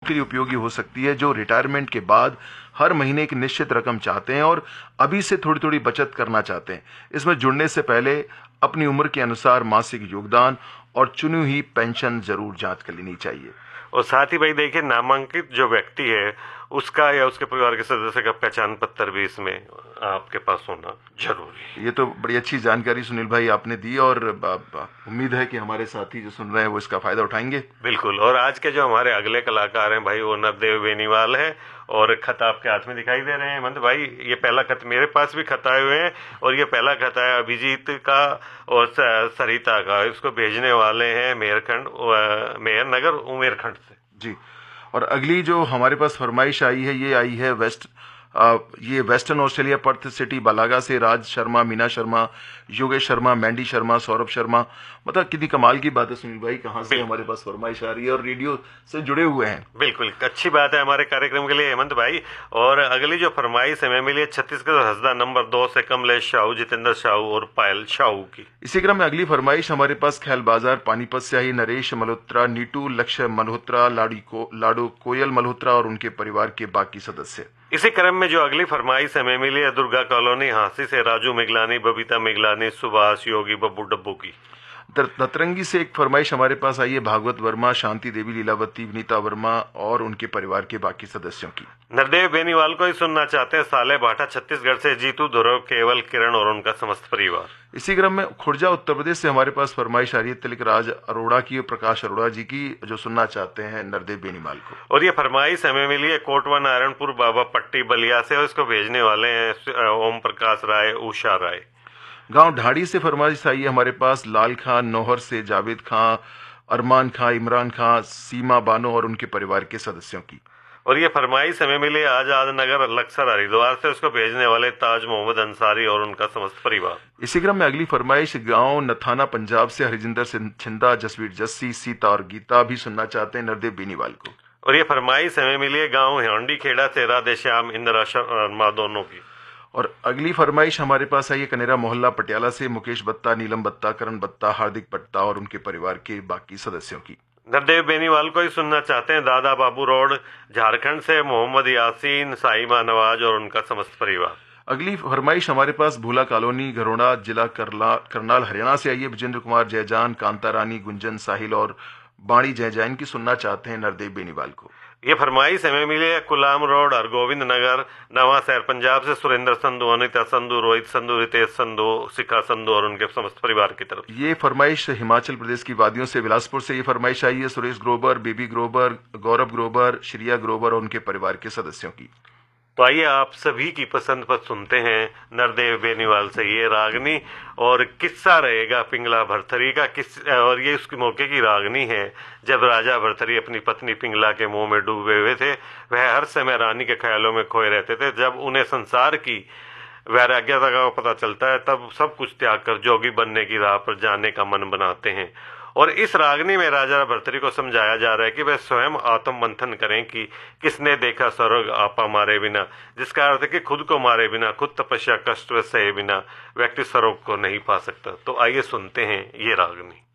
के लिए उपयोगी हो सकती है जो रिटायरमेंट के बाद हर महीने एक निश्चित रकम चाहते हैं और अभी से थोड़ी थोड़ी बचत करना चाहते हैं। इसमें जुड़ने से पहले अपनी उम्र के अनुसार मासिक योगदान और चुनी हुई पेंशन जरूर जांच कर लेनी चाहिए। और साथ ही भाई देखिए, नामांकित जो व्यक्ति है उसका या उसके परिवार के सदस्य का पहचान पत्र भी इसमें आपके पास होना जरूरी है। ये तो बड़ी अच्छी जानकारी सुनील भाई आपने दी और उम्मीद है कि हमारे साथी जो सुन रहे हैं वो इसका फायदा उठाएंगे। बिल्कुल। और आज के जो हमारे अगले कलाकार हैं भाई, वो नरदेव बेनीवाल है और खत आपके हाथ में दिखाई दे रहे हैं हेमंत भाई। ये पहला खत मेरे पास भी खत आए हुए हैं और ये पहला खत है अभिजीत का और सरिता का। इसको भेजने वाले हैं मेहर नगर उमेरखंड से जी। और अगली जो हमारे पास फरमाइश आई है ये आई है ये वेस्टर्न ऑस्ट्रेलिया पर्थ सिटी बलागा से राज शर्मा, मीना शर्मा, योगेश शर्मा, मैंडी शर्मा, सौरभ शर्मा। मतलब कितनी कमाल की बात है सुनील भाई, कहाँ से हमारे पास फरमाइश आ रही है और रेडियो से जुड़े हुए हैं। बिल्कुल अच्छी बात है हमारे कार्यक्रम के लिए हेमंत भाई। और अगली जो फरमाइश हमें मिली है छत्तीसगढ़ हसदा नंबर 2 से कमलेश शाहू, जितेंद्र शाहू और पायल शाहू की। इसी क्रम में अगली फरमाइश हमारे पास ख्याल बाजार पानीपत से आई नरेश मल्होत्रा, नीटू लक्ष्य मल्होत्रा, लाडो कोयल मल्होत्रा और उनके परिवार के बाकी सदस्य। इसी क्रम में जो अगली फरमाइश हमें मिली है दुर्गा कॉलोनी हांसी से राजू मिगलानी, बबीता मिगलानी, सुभाष योगी, बब्बू डब्बू की। दतरंगी से एक फरमाइश हमारे पास आई है भागवत वर्मा, शांति देवी, लीलावती, विनीता वर्मा और उनके परिवार के बाकी सदस्यों की। नरदेव बेनीवाल को ही सुनना चाहते हैं साले भाटा छत्तीसगढ़ से जीतू, ध्रुव, केवल, किरण और उनका समस्त परिवार। इसी क्रम में खुर्जा उत्तर प्रदेश से हमारे पास फरमाइश आ रही है तिलक राज अरोड़ा की और प्रकाश अरोड़ा जी की, जो सुनना चाहते हैं नरदेव बेनीवाल को। और ये फरमाइश हमें मिली है कोटवा नारायणपुर बाबा पट्टी बलिया से और इसको भेजने वाले हैं ओम प्रकाश राय, उषा राय। गांव ढाड़ी से फरमाइश आई है हमारे पास लाल खान, नौहर से जावेद खां, अरमान खां, इमरान खां, सीमा बानो और उनके परिवार के सदस्यों की। और ये फरमाइश हमें मिली आजाद नगर लक्सर हरिद्वार से, उसको भेजने वाले ताज मोहम्मद अंसारी और उनका समस्त परिवार। इसी क्रम में अगली फरमाइश गांव नथाना पंजाब से हरिजिंदर सिंह छिंदा, जसवीर जस्सी, सीता और गीता भी सुनना चाहते हैं नरदेव बेनीवाल को। और ये फरमाइश हमें मिली है गाँव हांडी खेड़ा से राधे श्याम, इंदिरा शर्मा दोनों की। और अगली फरमाइश हमारे पास आई है कनेरा मोहल्ला पटियाला से मुकेश बत्ता, नीलम बत्ता, करण बत्ता, हार्दिक बत्ता और उनके परिवार के बाकी सदस्यों की। नरदेव बेनीवाल को ही सुनना चाहते हैं दादा बाबू रोड झारखंड से मोहम्मद यासीन, साइमा नवाज और उनका समस्त परिवार। अगली फरमाइश हमारे पास भूला कॉलोनी घरोड़ा जिला करनाल हरियाणा से आई है विजेंद्र कुमार जयजान, कांता रानी, गुंजन साहिल और बाणी जयजैन की सुनना चाहते हैं नरदेव बेनीवाल को। ये फरमाइश हमें मिली है कुलाम रोड हरगोविंद नगर नवा शहर पंजाब से सुरेंद्र संधू, अनिता संधू, रोहित संधू, रितेश संधू, शिखा संधू और उनके समस्त परिवार की तरफ। ये फरमाइश हिमाचल प्रदेश की वादियों से बिलासपुर से ये फरमाइश आई है सुरेश ग्रोवर, बेबी ग्रोवर, गौरव ग्रोवर, श्रिया ग्रोवर और उनके परिवार के सदस्यों की। तो आइए आप सभी की पसंद पर सुनते हैं नरदेव बेनीवाल से ये रागनी। और किस्सा रहेगा पिंगला भरथरी का और ये उसके मौके की रागनी है जब राजा भरथरी अपनी पत्नी पिंगला के मुंह में डूबे हुए थे। वह हर समय रानी के ख्यालों में खोए रहते थे। जब उन्हें संसार की वैराग्यता का पता चलता है तब सब कुछ त्याग कर जोगी बनने की राह पर जाने का मन बनाते हैं। और इस रागनी में राजा भरथरी को समझाया जा रहा है कि वह स्वयं आत्म मंथन करें कि किसने देखा स्वर्ग आपा मारे बिना, जिसका अर्थ है कि खुद को मारे बिना, खुद तपस्या कष्ट व सहे बिना व्यक्ति स्वर्ग को नहीं पा सकता। तो आइए सुनते हैं ये रागनी।